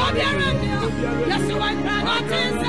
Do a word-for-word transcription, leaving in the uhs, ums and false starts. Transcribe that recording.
Obiara ni o. Yesu wa kra na tinsi.